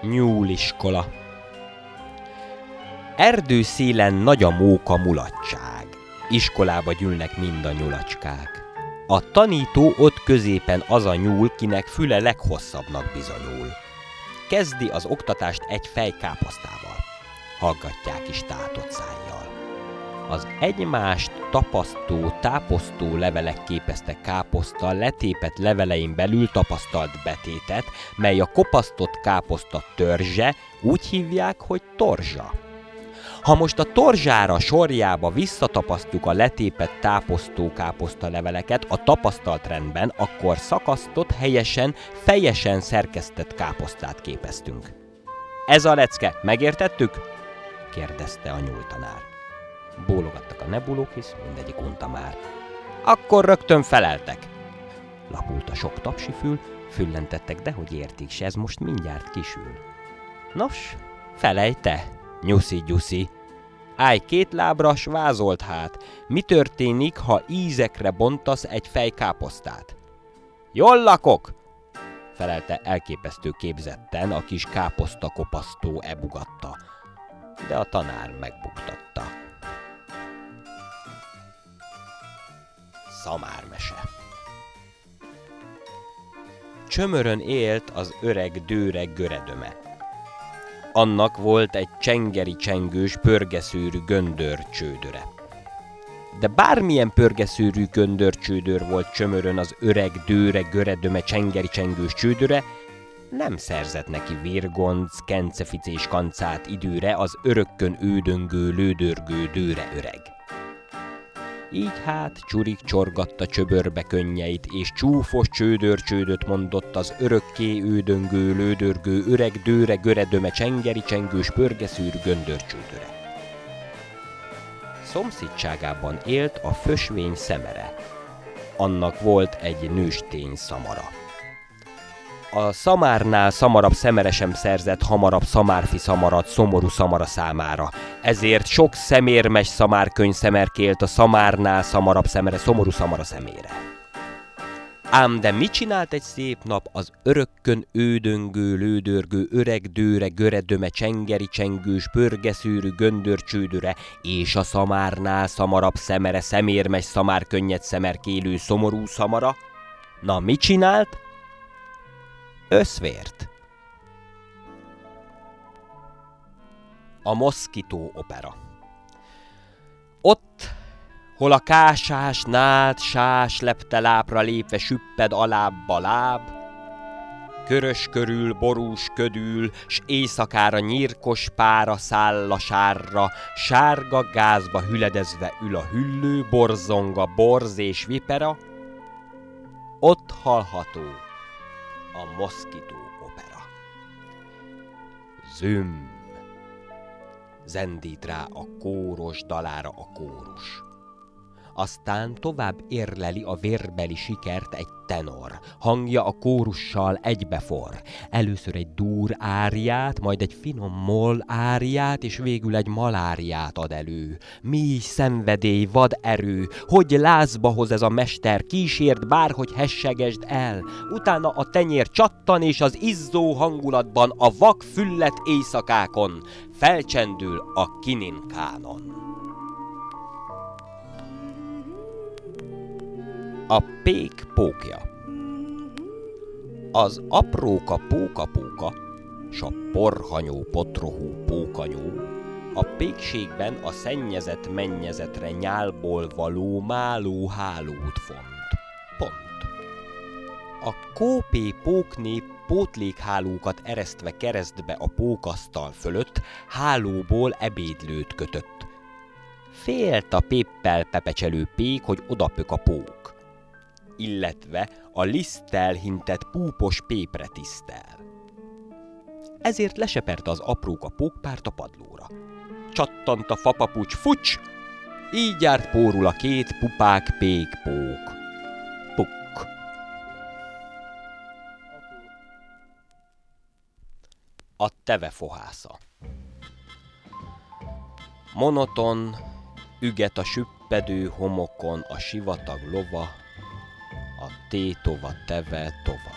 Nyúliskola. Erdőszélen nagy a móka mulatság. Iskolába gyűlnek mind a nyulacskák. A tanító ott középen az a nyúl, kinek füle leghosszabbnak bizonyul. Kezdi az oktatást egy fej káposztával. Hallgatják is tátott szájjal. Az egymást tapasztó, táposztó levelek képezte káposzta letépett levelein belül tapasztalt betétet, mely a kopasztott káposzta törzse, úgy hívják, hogy torzsa. Ha most a torzsára sorjába visszatapasztjuk a letépett táposztó káposzta leveleket a tapasztalt rendben, akkor szakasztott, helyesen, fejesen szerkesztett káposztát képeztünk. Ez a lecke, megértettük? Kérdezte a nyúltanár. Bólogattak a nebulók, hisz mindegyik unta már. Akkor rögtön feleltek. Lapult a sok tapsifül, füllentettek, dehogy értik, s ez most mindjárt kisül. Nos, felejj te, nyuszi-gyuszi. Állj két lábra, s vázold hát, mi történik, ha ízekre bontasz egy fej káposztát? Jól lakok, felelte elképesztő képzetten a kis káposzta kopasztó ebugatta, de a tanár megbuktatta. Szamármese. Csömörön élt az öreg dőreg göredöme. Annak volt egy csengeri csengős, pörgeszőrű göndörcsődöre. De bármilyen pörgeszőrű göndörcsődör volt Csömörön az öreg dőreg göredöme csengeri csengős csődöre, nem szerzett neki virgonc, kenceficés kancát időre az örökkön ődöngő, lődörgő dőre öreg. Így hát csurik csorgatta csöbörbe könnyeit, és csúfos csődörcsődöt mondott az örökké ődöngő, lődörgő öreg dőre göredöme csengeri csengős pörgeszűrű göndörcsődöre. Szomszédságában élt a fösvény szemere. Annak volt egy nőstény szamara. A szamárnál szamarabb szemere sem szerzett hamarabb szamárfi szamarat szomorú szamara számára. Ezért sok szemérmes szamárkönyv szemerkélt a szamárnál szamarabb szemere szomorú szamara szemére. Ám de mit csinált egy szép nap az örökkön ődöngő, lődörgő öreg dőre göredöme csengeri csengős pörgeszőrű göndörcsődöre és a szamárnál szamarabb szemere szemérmes szamárkönnyet szemerkélő szomorú szamara? Na, mit csinált? Összvért. A Moszkitó opera. Ott, hol a kásás, nád, sás lepte lábra lépve süpped alábba láb, körös körül, borús ködül, s éjszakára nyírkos pára száll a sárra, sárga gázba hüledezve ül a hüllő, borzong a borz és vipera, ott hallható a Moszkitó opera. Züm, zendít rá a kóros dalára a kórus. Aztán tovább érleli a vérbeli sikert egy tenor. Hangja a kórussal egybefor. Először egy dur áriát, majd egy finom moll áriát, és végül egy maláriát ad elő. Mély szenvedély, vad erő, hogy lázba hoz ez a mester, kísérd bárhogy hessegesd el. Utána a tenyér csattan, és az izzó hangulatban a vak füllet éjszakákon felcsendül a kininkánon. A pék pókja. Az apróka póka-póka, s a porhanyó potrohú pókanyó, a pékségben a szennyezett mennyezetre nyálból való máló-hálót font. Pont. A kópé pókné pótlékhálókat eresztve keresztbe a pókasztal fölött hálóból ebédlőt kötött. Félt a péppel pepecselő pék, hogy odapök a pók, illetve a liszttel hintett púpos pépre tisztel. Ezért leseperte az apróka pókpárt a padlóra. Csattant a fapapucs, fucs! Így járt pórul a két pupák pék-pók. Puk! A tevefohásza. Monoton üget a süppedő homokon a sivatag lova, a tétova teve tova.